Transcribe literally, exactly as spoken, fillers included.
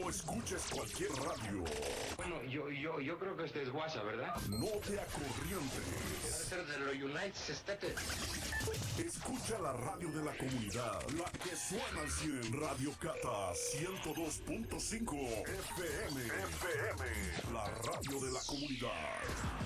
No escuches cualquier radio. Bueno, yo, yo, yo creo que este es guasa, ¿verdad? No te acorrientes. Debe ser de los United States. Escucha la radio de la comunidad, la que suena al cien. Radio Cata ciento dos punto cinco F M. F M. La radio de la comunidad.